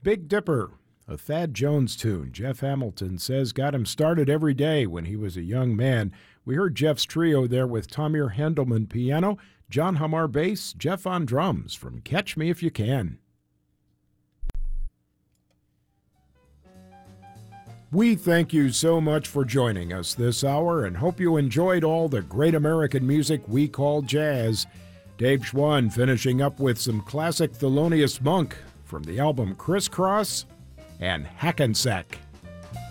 Big Dipper, a Thad Jones tune. Jeff Hamilton says got him started every day when he was a young man. We heard Jeff's trio there with Tamir Hendelman piano, John Hamar bass, Jeff on drums from Catch Me If You Can. We thank you so much for joining us this hour and hope you enjoyed all the great American music we call jazz. Dave Schwann finishing up with some classic Thelonious Monk from the album Crisscross and Hackensack.